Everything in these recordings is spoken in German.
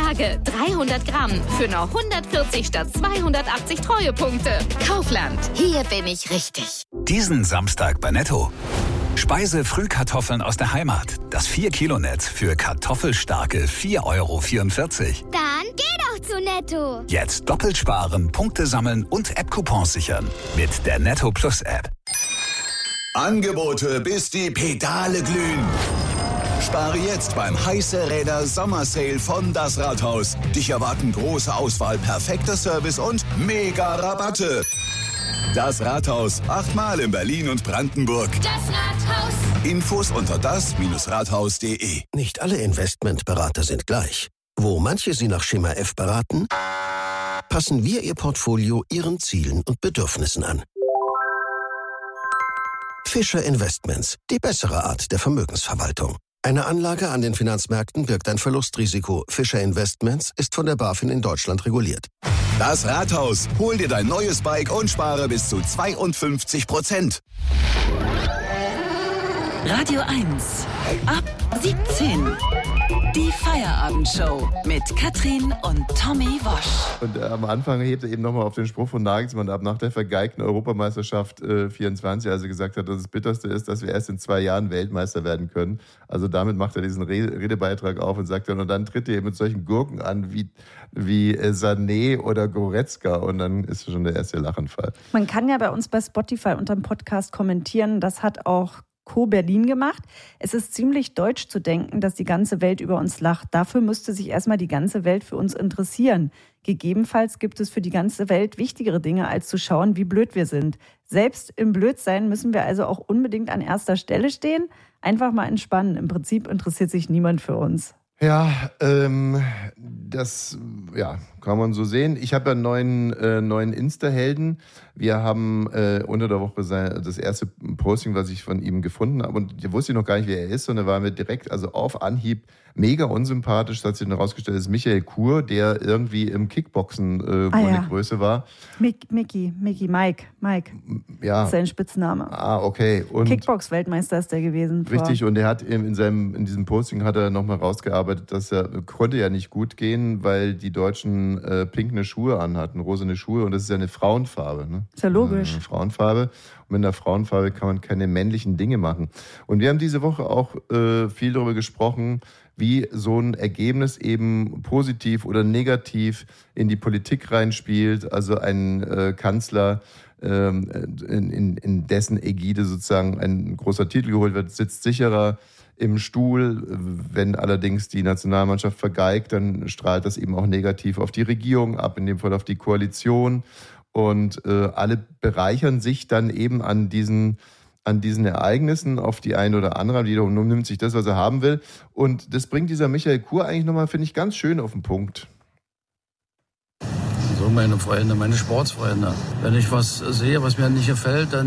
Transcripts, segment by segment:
Tage 300 Gramm für nur 140 statt 280 Treuepunkte. Kaufland, hier bin ich richtig. Diesen Samstag bei Netto. Speise-Frühkartoffeln aus der Heimat. Das 4-Kilo-Netz für kartoffelstarke 4,44 €. Dann geh doch zu Netto. Jetzt doppelt sparen, Punkte sammeln und App-Coupons sichern. Mit der Netto Plus App. Angebote, bis die Pedale glühen. Spare jetzt beim Heiße Räder Sommersale von Das Rathaus. Dich erwarten große Auswahl, perfekter Service und mega Rabatte. Das Rathaus, 8-mal in Berlin und Brandenburg. Das Rathaus. Infos unter das-rathaus.de. Nicht alle Investmentberater sind gleich. Wo manche Sie nach Schema F beraten, passen wir Ihr Portfolio Ihren Zielen und Bedürfnissen an. Fischer Investments, die bessere Art der Vermögensverwaltung. Eine Anlage an den Finanzmärkten birgt ein Verlustrisiko. Fischer Investments ist von der BaFin in Deutschland reguliert. Das Rathaus, hol dir dein neues Bike und spare bis zu 52%. Radio 1. Ab 17. Die Feierabendshow mit Katrin und Tommy Wosch. Und am Anfang hebt er eben nochmal auf den Spruch von Nagelsmann ab, nach der vergeigten Europameisterschaft 24, als er gesagt hat, dass das Bitterste ist, dass wir erst in 2 Jahren Weltmeister werden können. Also damit macht er diesen Redebeitrag auf und sagt dann, und dann tritt er mit solchen Gurken an wie Sané oder Goretzka, und dann ist schon der erste Lachenfall. Man kann ja bei uns bei Spotify unter dem Podcast kommentieren, das hat auch Co. Berlin gemacht. Es ist ziemlich deutsch zu denken, dass die ganze Welt über uns lacht. Dafür müsste sich erstmal die ganze Welt für uns interessieren. Gegebenenfalls gibt es für die ganze Welt wichtigere Dinge, als zu schauen, wie blöd wir sind. Selbst im Blödsein müssen wir also auch unbedingt an erster Stelle stehen. Einfach mal entspannen. Im Prinzip interessiert sich niemand für uns. Ja, das kann man so sehen. Ich habe ja einen neuen Insta-Helden. Wir haben unter der Woche das erste Posting, was ich von ihm gefunden habe. Und ich wusste noch gar nicht, wer er ist, sondern war mir direkt, also auf Anhieb, mega unsympathisch. Das hat sich dann herausgestellt, das ist Michael Kur, der irgendwie im Kickboxen eine Größe war. Mike. Ja. Das ist sein Spitzname. Okay. Und Kickbox-Weltmeister ist der gewesen. Richtig, und er hat in diesem Posting hat er nochmal rausgearbeitet, dass konnte ja nicht gut gehen, weil die Deutschen pinkne Schuhe anhatten, rosene Schuhe, und das ist ja eine Frauenfarbe. Ne? Ist ja logisch. Eine Frauenfarbe. Und mit einer Frauenfarbe kann man keine männlichen Dinge machen. Und wir haben diese Woche auch viel darüber gesprochen, wie so ein Ergebnis eben positiv oder negativ in die Politik reinspielt. Also ein Kanzler, in dessen Ägide sozusagen ein großer Titel geholt wird, sitzt sicherer im Stuhl. Wenn allerdings die Nationalmannschaft vergeigt, dann strahlt das eben auch negativ auf die Regierung ab, in dem Fall auf die Koalition. Und alle bereichern sich dann eben an diesen Ereignissen auf die eine oder andere. Jeder nimmt sich das, was er haben will. Und das bringt dieser Michael Kur eigentlich nochmal, finde ich, ganz schön auf den Punkt. So, meine Freunde, meine Sportsfreunde. Wenn ich was sehe, was mir nicht gefällt, dann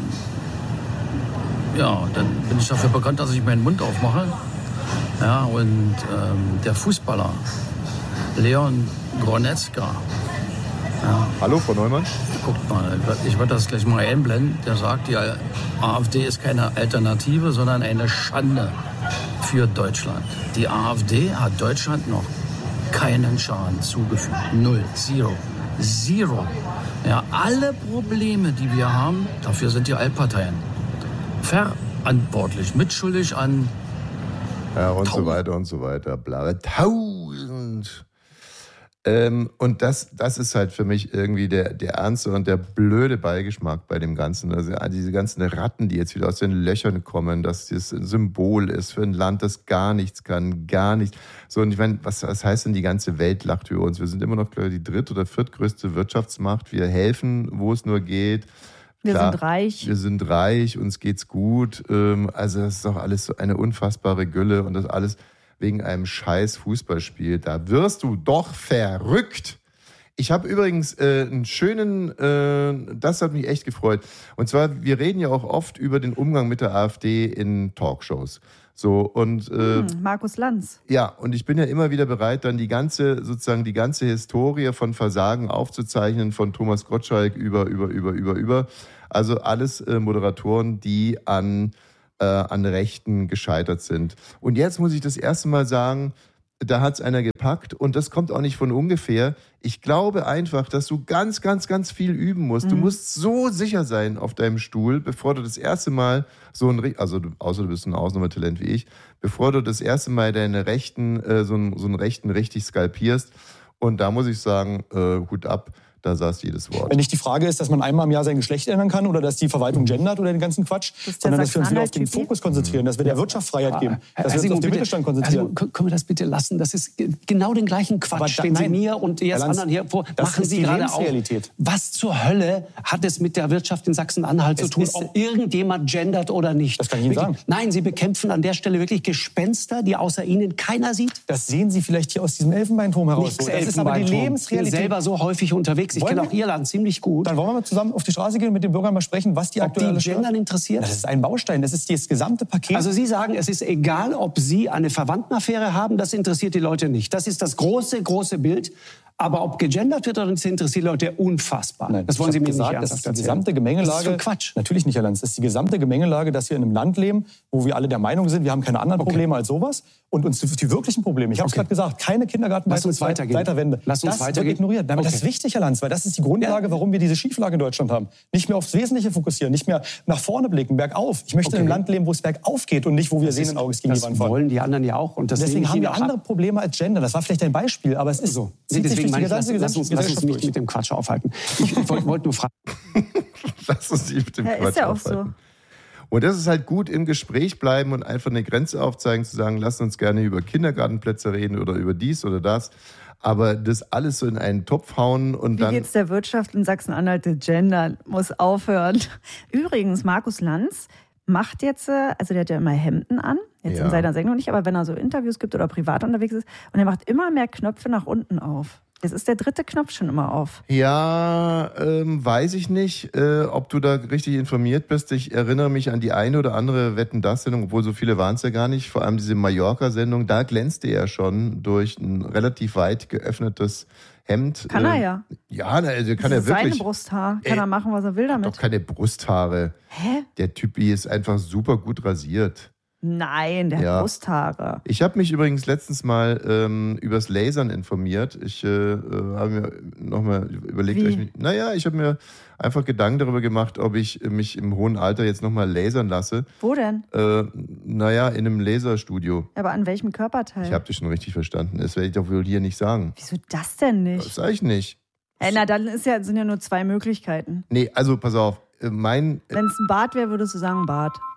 bin ich dafür bekannt, dass ich meinen Mund aufmache. Ja, und der Fußballer Leon Goretzka. Ja. Hallo, Frau Neumann. Guckt mal, ich werde das gleich mal einblenden. Der sagt, die AfD ist keine Alternative, sondern eine Schande für Deutschland. Die AfD hat Deutschland noch keinen Schaden zugefügt. 0, 0. Ja, alle Probleme, die wir haben, dafür sind die Altparteien verantwortlich, mitschuldig an und so weiter und so weiter. Bla, 1000. Und das ist halt für mich irgendwie der ernste und der blöde Beigeschmack bei dem Ganzen. Also diese ganzen Ratten, die jetzt wieder aus den Löchern kommen, dass das ein Symbol ist für ein Land, das gar nichts kann, gar nichts. So, und ich meine, was heißt denn, die ganze Welt lacht über uns? Wir sind immer noch, glaube ich, die 3. oder 4. größte Wirtschaftsmacht. Wir helfen, wo es nur geht. Wir sind reich, uns geht's gut. Also das ist doch alles so eine unfassbare Gülle, und das alles wegen einem scheiß Fußballspiel. Da wirst du doch verrückt. Ich habe übrigens einen schönen, das hat mich echt gefreut. Und zwar, wir reden ja auch oft über den Umgang mit der AfD in Talkshows. So, und Markus Lanz. Ja, und ich bin ja immer wieder bereit, dann die ganze Historie von Versagen aufzuzeichnen, von Thomas Gottschalk über. Also alles Moderatoren, die an Rechten gescheitert sind. Und jetzt muss ich das erste Mal sagen, da hat es einer gepackt und das kommt auch nicht von ungefähr. Ich glaube einfach, dass du ganz, ganz, ganz viel üben musst. Du musst so sicher sein auf deinem Stuhl, bevor du das erste Mal außer du bist ein Ausnahmetalent wie ich, bevor du das erste Mal deine Rechten, so einen Rechten richtig skalpierst. Und da muss ich sagen, Hut ab. Da saß jedes Wort. Wenn nicht die Frage ist, dass man einmal im Jahr sein Geschlecht ändern kann oder dass die Verwaltung gendert oder den ganzen Quatsch, sondern dass wir uns wieder auf den Fokus konzentrieren, dass wir der Wirtschaft Freiheit geben, dass wir uns auf den Mittelstand konzentrieren. Also, können wir das bitte lassen? Das ist genau den gleichen Quatsch, den Sie mir und jetzt anderen hier vor. Machen Sie gerade auch. Was zur Hölle hat es mit der Wirtschaft in Sachsen-Anhalt zu tun, ob irgendjemand gendert oder nicht? Das kann ich Ihnen sagen. Nein, Sie bekämpfen an der Stelle wirklich Gespenster, die außer Ihnen keiner sieht. Das sehen Sie vielleicht hier aus diesem Elfenbeinturm heraus. Das ist aber die Lebensrealität. Ich bin selber so häufig unterwegs. Ich kenne auch Ihr Land ziemlich gut. Dann wollen wir mal zusammen auf die Straße gehen und mit den Bürgern mal sprechen, was die aktuell Gendern interessiert. Das ist ein Baustein, das ist das gesamte Paket. Also Sie sagen, es ist egal, ob Sie eine Verwandtenaffäre haben, das interessiert die Leute nicht. Das ist das große, große Bild. Aber ob gegendert wird oder nicht, interessiert die Leute unfassbar. Nein, das wollen Sie mir nicht ernsthaft erzählen. Das ist die gesamte Gemengelage. Das ist Quatsch. Natürlich nicht, Herr Lanz. Das ist die gesamte Gemengelage, dass wir in einem Land leben, wo wir alle der Meinung sind, wir haben keine anderen Probleme als sowas. Und uns die wirklichen Probleme, ich habe es gerade gesagt, keine Kindergartenbeiträge seit der Wende. Lass uns weitergehen. Wird ignoriert. Aber das ist wichtig, Herr Lanz, weil das ist die Grundlage, warum wir diese Schieflage in Deutschland haben. Nicht mehr aufs Wesentliche fokussieren, nicht mehr nach vorne blicken, bergauf. Ich möchte in einem Land leben, wo es bergauf geht und nicht, wo wir sehenden Auges gegen die Wand fahren. Das wollen die anderen ja auch. Und deswegen haben wir andere Probleme als Gender. Das war vielleicht ein Beispiel, aber es ist so. Deswegen meine ich, lass uns nicht mit dem Quatsch aufhalten. Ich wollte nur fragen. Lass uns nicht mit dem Quatsch ist ja auch aufhalten. so. Und das ist halt gut, im Gespräch bleiben und einfach eine Grenze aufzeigen, zu sagen, lass uns gerne über Kindergartenplätze reden oder über dies oder das. Aber das alles so in einen Topf hauen und dann... Wie geht's der Wirtschaft in Sachsen-Anhalt? Gendern muss aufhören. Übrigens, Markus Lanz macht jetzt, also der hat ja immer Hemden an, jetzt in seiner Sendung nicht, aber wenn er so Interviews gibt oder privat unterwegs ist, und er macht immer mehr Knöpfe nach unten auf. Es ist der 3. Knopf schon immer auf. Ja, weiß ich nicht, ob du da richtig informiert bist. Ich erinnere mich an die eine oder andere Wetten-dass-Sendung, obwohl so viele waren es ja gar nicht. Vor allem diese Mallorca-Sendung, da glänzte er schon durch ein relativ weit geöffnetes Hemd. Kann er ja. Ja, also kann er wirklich. Seine Brusthaar, kann er machen, was er will damit. Doch keine Brusthaare. Hä? Der Typi ist einfach super gut rasiert. Nein, der hat Brusthaare. Ich habe mich übrigens letztens mal übers Lasern informiert. Ich habe mir nochmal überlegt, ich habe mir einfach Gedanken darüber gemacht, ob ich mich im hohen Alter jetzt nochmal lasern lasse. Wo denn? In einem Laserstudio. Aber an welchem Körperteil? Ich habe dich schon richtig verstanden. Das werde ich doch wohl hier nicht sagen. Wieso das denn nicht? Das sage ich nicht. Na, dann sind ja nur 2 Möglichkeiten. Nee, also pass auf. Wenn es ein Bart wäre, würdest du sagen Bart.